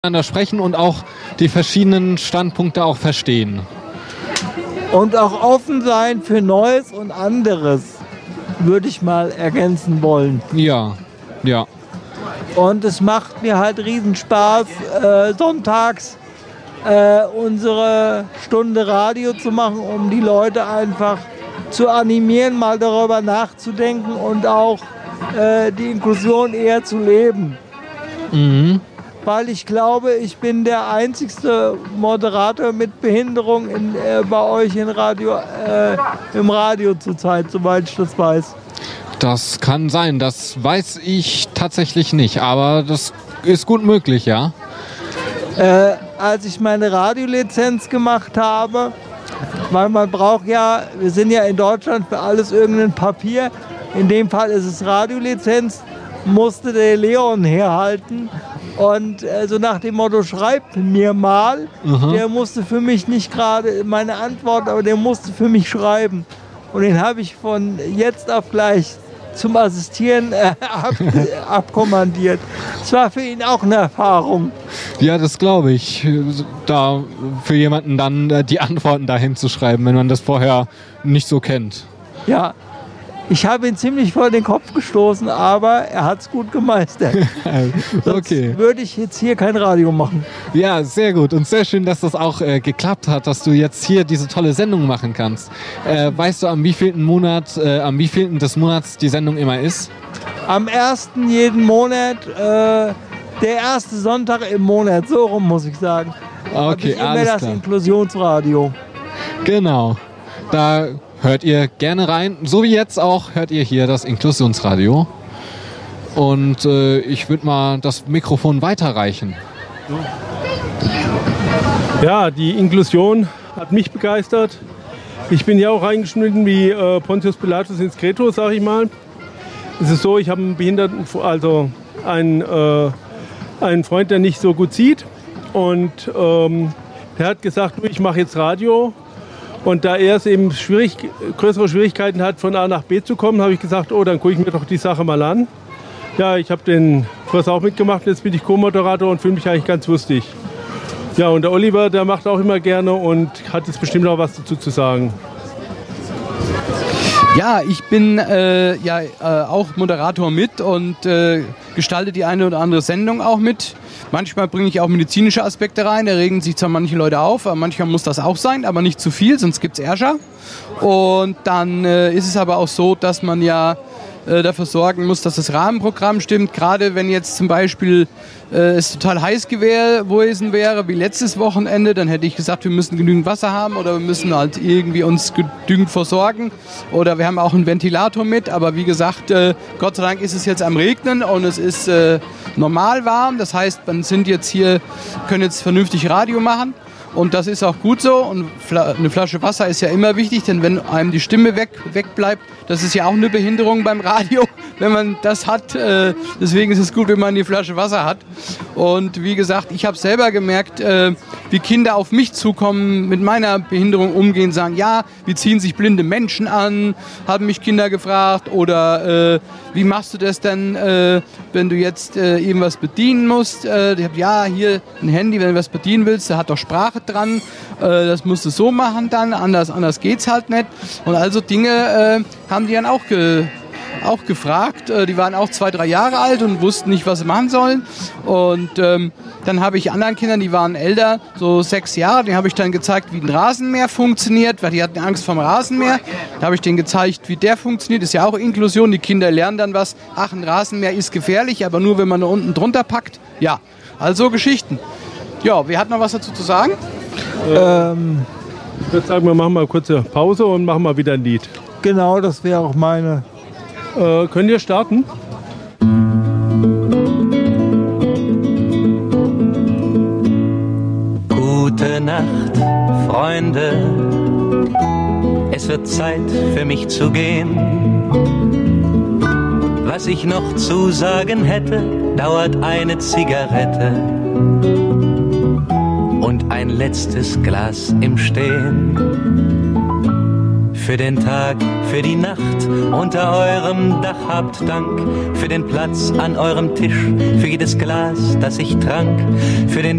miteinander sprechen und auch die verschiedenen Standpunkte auch verstehen. Und auch offen sein für Neues und anderes, würde ich mal ergänzen wollen. Ja, ja. Und es macht mir halt riesen Spaß, sonntags unsere Stunde Radio zu machen, um die Leute einfach zu animieren, mal darüber nachzudenken und auch die Inklusion eher zu leben. Mhm. Weil ich glaube, ich bin der einzigste Moderator mit Behinderung bei euch im Radio zurzeit, soweit ich das weiß. Das kann sein, das weiß ich tatsächlich nicht, aber das ist gut möglich, ja. Als ich meine Radiolizenz gemacht habe, weil man braucht ja, wir sind ja in Deutschland für alles irgendein Papier, in dem Fall ist es Radiolizenz, musste der Leon herhalten und so nach dem Motto, schreib mir mal, der musste für mich nicht gerade meine Antwort, aber der musste für mich schreiben und den habe ich von jetzt auf gleich zum Assistieren abkommandiert. Es war für ihn auch eine Erfahrung. Ja, das glaube ich. Da für jemanden dann die Antworten dahin zu schreiben, wenn man das vorher nicht so kennt. Ja, ich habe ihn ziemlich vor den Kopf gestoßen, aber er hat es gut gemeistert. Okay. Sonst würde ich jetzt hier kein Radio machen. Ja, sehr gut und sehr schön, dass das auch geklappt hat, dass du jetzt hier diese tolle Sendung machen kannst. Weißt du, am wievielten des Monats die Sendung immer ist? Am 1. jeden Monat, der erste Sonntag im Monat, so rum muss ich sagen. Okay, immer alles das klar. Inklusionsradio. Genau, da hört ihr gerne rein. So wie jetzt auch hört ihr hier das Inklusionsradio. Und ich würde mal das Mikrofon weiterreichen. Ja, die Inklusion hat mich begeistert. Ich bin ja auch reingeschnitten wie Pontius Pilatus ins Kreto, sag ich mal. Es ist so, ich habe einen Behinderten, also einen Freund, der nicht so gut sieht. Und der hat gesagt, du, ich mache jetzt Radio. Und da er es eben größere Schwierigkeiten hat, von A nach B zu kommen, habe ich gesagt, oh, dann gucke ich mir doch die Sache mal an. Ja, ich habe den Kurs auch mitgemacht, jetzt bin ich Co-Moderator und fühle mich eigentlich ganz lustig. Ja, und der Oliver, der macht auch immer gerne und hat jetzt bestimmt auch was dazu zu sagen. Ja, ich bin auch Moderator mit und gestalte die eine oder andere Sendung auch mit. Manchmal bringe ich auch medizinische Aspekte rein, da regen sich zwar manche Leute auf, aber manchmal muss das auch sein, aber nicht zu viel, sonst gibt es Ärger. Und dann ist es aber auch so, dass man ja dafür sorgen muss, dass das Rahmenprogramm stimmt. Gerade wenn jetzt zum Beispiel es total heiß gewesen wäre, wie letztes Wochenende, dann hätte ich gesagt, wir müssen genügend Wasser haben oder wir müssen halt irgendwie uns genügend versorgen. Oder wir haben auch einen Ventilator mit, aber wie gesagt, Gott sei Dank ist es jetzt am Regnen und es ist normal warm. Das heißt, man können jetzt vernünftig Radio machen. Und das ist auch gut so. Und eine Flasche Wasser ist ja immer wichtig, denn wenn einem die Stimme wegbleibt, das ist ja auch eine Behinderung beim Radio, wenn man das hat. Deswegen ist es gut, wenn man die Flasche Wasser hat. Und wie gesagt, ich habe selber gemerkt, wie Kinder auf mich zukommen, mit meiner Behinderung umgehen, sagen, ja, wie ziehen sich blinde Menschen an, haben mich Kinder gefragt. Oder wie machst du das denn, wenn du jetzt irgendwas bedienen musst? Ich habe, ja, hier ein Handy, wenn du was bedienen willst, da hat doch Sprache dran, das musst du so machen dann, anders geht's halt nicht. Und also Dinge haben die dann auch gefragt. Die waren auch 2-3 Jahre alt und wussten nicht, was sie machen sollen. Und dann habe ich anderen Kindern, die waren älter, so 6 Jahre, denen habe ich dann gezeigt, wie ein Rasenmäher funktioniert, weil die hatten Angst vor dem Rasenmäher. Da habe ich denen gezeigt, wie der funktioniert. Ist ja auch Inklusion. Die Kinder lernen dann was. Ach, ein Rasenmäher ist gefährlich, aber nur, wenn man da unten drunter packt. Ja, also Geschichten. Ja, wer hat noch was dazu zu sagen? Ich würde sagen, wir machen mal eine kurze Pause und machen mal wieder ein Lied. Genau, das wäre auch meine. Könnt ihr starten? Gute Nacht, Freunde. Es wird Zeit für mich zu gehen. Was ich noch zu sagen hätte, dauert eine Zigarette und ein letztes Glas im Stehen. Für den Tag, für die Nacht, unter eurem Dach habt Dank. Für den Platz an eurem Tisch, für jedes Glas, das ich trank. Für den